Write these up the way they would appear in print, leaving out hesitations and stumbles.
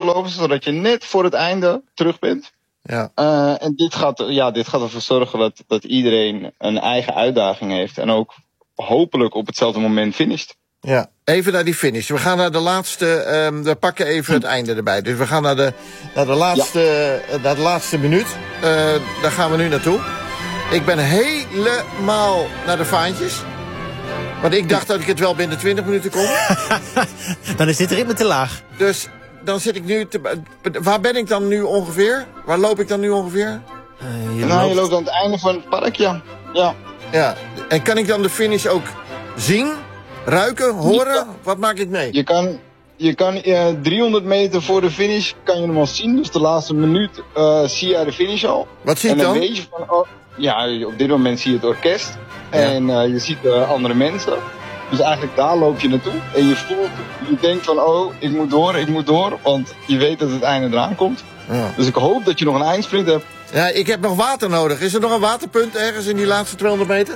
gelopen, zodat je net voor het einde terug bent. Ja. En dit gaat ervoor zorgen dat iedereen een eigen uitdaging heeft. En ook hopelijk op hetzelfde moment finisht. Ja, even naar die finish. We gaan naar de laatste. We pakken even het einde erbij. Dus we gaan naar de laatste minuut. Daar gaan we nu naartoe. Ik ben helemaal naar de vaantjes. Want ik dacht dat ik het wel binnen 20 minuten kon. Dan is dit ritme te laag. Dus dan zit ik nu. Waar ben ik dan nu ongeveer? Waar loop ik dan nu ongeveer? Je loopt aan het einde van het park, ja. Ja. En kan ik dan de finish ook zien? Ruiken, horen? Ja. Wat maak ik mee? Je kan 300 meter voor de finish kan je hem al zien. Dus de laatste minuut zie je de finish al. Wat zie je dan? En dan weet je van, op dit moment zie je het orkest. Ja. En je ziet andere mensen. Dus eigenlijk daar loop je naartoe. En je denkt van, ik moet door. Want je weet dat het einde eraan komt. Ja. Dus ik hoop dat je nog een eindsprint hebt. Ja, ik heb nog water nodig. Is er nog een waterpunt ergens in die laatste 200 meter?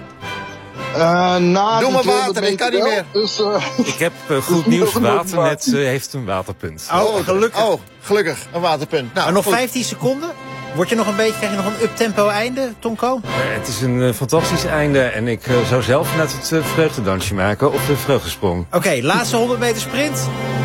Doe maar water, ik kan niet meer. Dus, ik heb goed nieuws. Waternet heeft een waterpunt. Gelukkig, een waterpunt. Nou, maar nog 15 seconden? Krijg je nog een uptempo einde, Tonko? Het is een fantastisch einde. En ik zou zelf net het vreugdedansje maken. Of de vreugdesprong. Oké, laatste 100 meter sprint.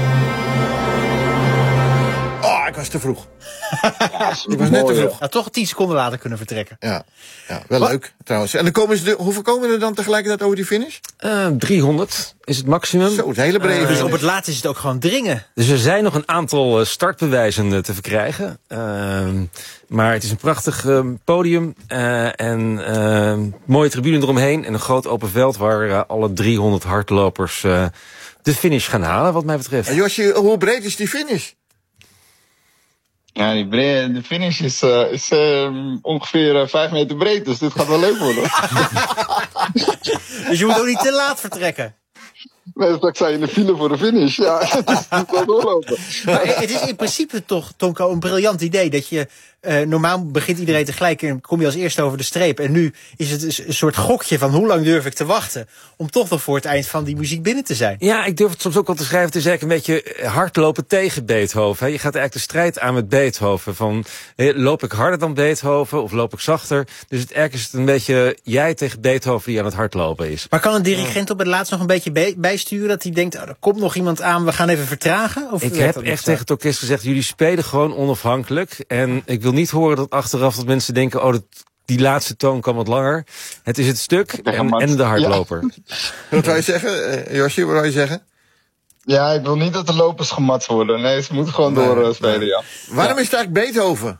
Ik was te vroeg. Ik was net te vroeg. Nou, toch 10 seconden later kunnen vertrekken. Ja, wel leuk trouwens. En dan hoeveel komen er dan tegelijkertijd over die finish? 300 is het maximum. Zo, het hele brede. Dus op het laatst is het ook gewoon dringen. Dus er zijn nog een aantal startbewijzen te verkrijgen. Maar het is een prachtig podium. En mooie tribune eromheen. En een groot open veld waar alle 300 hardlopers de finish gaan halen, wat mij betreft. Josje, hoe breed is die finish? Ja, de finish is ongeveer 5 meter breed, dus dit gaat wel leuk worden. Dus je moet ook niet te laat vertrekken. Nee, straks sta je in de file voor de finish. Ja, dus moet wel doorlopen. Maar het is in principe toch, Tonko, een briljant idee. Dat je, normaal begint iedereen tegelijk en kom je als eerste over de streep. En nu is het een soort gokje van hoe lang durf ik te wachten. Om toch nog voor het eind van die muziek binnen te zijn. Ja, ik durf het soms ook wel te schrijven. Het is eigenlijk een beetje hardlopen tegen Beethoven. Je gaat eigenlijk de strijd aan met Beethoven. Van, loop ik harder dan Beethoven of loop ik zachter? Dus eigenlijk is het een beetje jij tegen Beethoven die aan het hardlopen is. Maar kan een dirigent op het laatst nog een beetje bijsturen? Dat hij denkt, er komt nog iemand aan, we gaan even vertragen? Of ik heb echt tegen het orkest gezegd, jullie spelen gewoon onafhankelijk. En ik wil niet horen dat achteraf dat mensen denken, die laatste toon kan wat langer. Het is het stuk en de hardloper. Ja. Wat wil je zeggen, Josje, wat wil je zeggen? Ja, ik wil niet dat de lopers gemat worden. Nee, ze moeten gewoon doorspelen, ja. Waarom is het eigenlijk Beethoven?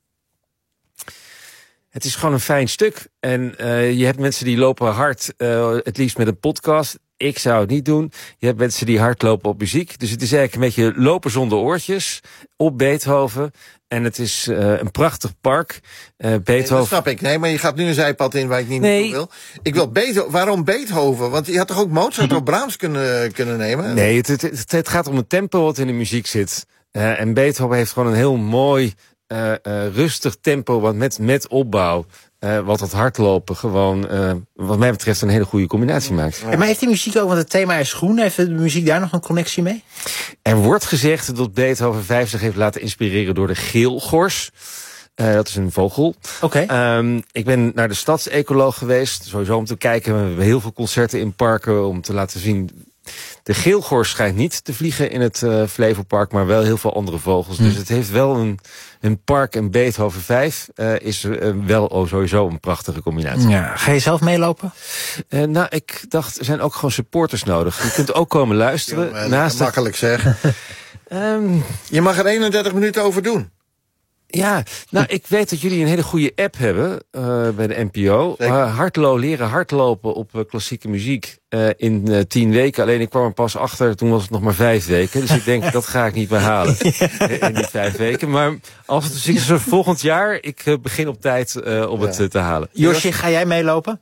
Het is gewoon een fijn stuk. En je hebt mensen die lopen hard, het liefst met een podcast. Ik zou het niet doen. Je hebt mensen die hard lopen op muziek. Dus het is eigenlijk een beetje lopen zonder oortjes op Beethoven. En het is een prachtig park. Beethoven. Nee, dat snap ik. Nee, maar je gaat nu een zijpad in waar ik niet naartoe wil. Ik wil Beethoven. Waarom Beethoven? Want je had toch ook Mozart of Brahms kunnen nemen? Nee, het gaat om het tempo wat in de muziek zit. En Beethoven heeft gewoon een heel mooi, rustig tempo wat met opbouw. Wat het hardlopen gewoon, wat mij betreft, een hele goede combinatie maakt. Ja, maar heeft die muziek ook, want het thema is groen, heeft de muziek daar nog een connectie mee? Er wordt gezegd dat Beethoven 5 zich heeft laten inspireren door de geelgors. Dat is een vogel. Okay. Ik ben naar de stadsecoloog geweest, sowieso om te kijken. We hebben heel veel concerten in parken om te laten zien. De geelgors schijnt niet te vliegen in het Flevopark, maar wel heel veel andere vogels. Dus het heeft wel een park en Beethoven 5 is wel sowieso een prachtige combinatie. Ja. Ga je zelf meelopen? Ik dacht, er zijn ook gewoon supporters nodig. Je kunt ook komen luisteren. Makkelijk zeg. Je mag er 31 minuten over doen. Ja, ik weet dat jullie een hele goede app hebben bij de NPO. Leren hardlopen op klassieke muziek in 10 weken. Alleen ik kwam er pas achter, toen was het nog maar 5 weken. Dus ik denk, dat ga ik niet meer halen in die 5 weken. Maar als het is volgend jaar, ik begin op tijd om het te halen. Josje, ga jij meelopen?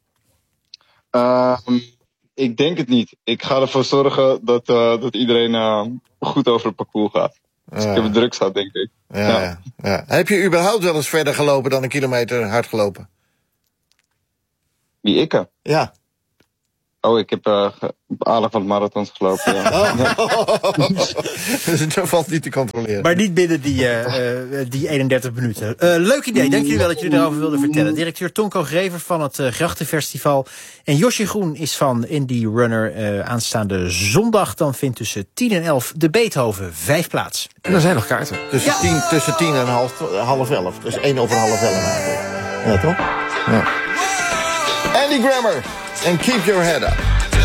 Ik denk het niet. Ik ga ervoor zorgen dat iedereen goed over het parcours gaat. Dus ik heb het druk zat, denk ik. Ja. Heb je überhaupt wel eens verder gelopen dan 1 kilometer hard gelopen? Wie, ik? Ja. Oh, ik heb aardig van marathons gelopen, ja. Dus dat valt niet te controleren. Maar niet binnen die 31 minuten. Leuk idee, dank jullie wel dat jullie daarover wilden vertellen. Directeur Tonko Grever van het Grachtenfestival. En Josje Groen is van Indie Runner. Aanstaande zondag dan vindt tussen 10 en 11 de Beethoven 5 plaats. En er zijn nog kaarten. Tussen 10 en half 11. Dus 1 over half 11 eigenlijk. Ja, toch? Ja. Andy Grammer en Keep Your Head Up.